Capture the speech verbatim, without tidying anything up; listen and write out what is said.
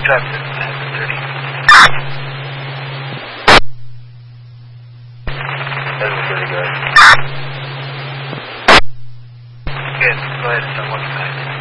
Drop it at thirty. That was pretty good. Good. Go ahead and start looking back.